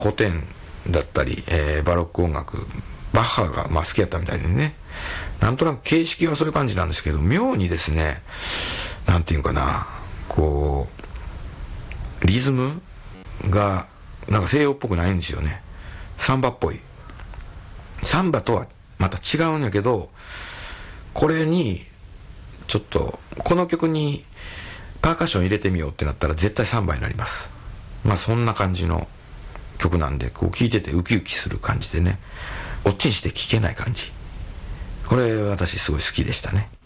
古典だったり、バロック音楽、バッハが好きやったみたいでね、なんとなく形式はそういう感じなんですけど、妙にですね、なんていうかな、こうリズムがなんか西洋っぽくないんですよね。サンバっぽい。サンバとはまた違うんやけど、これにちょっとこの曲にパーカッション入れてみようってなったら絶対サンバになります。そんな感じの曲なんで、こう聴いててウキウキする感じでね、おっちんして聴けない感じ、これ私すごい好きでしたね。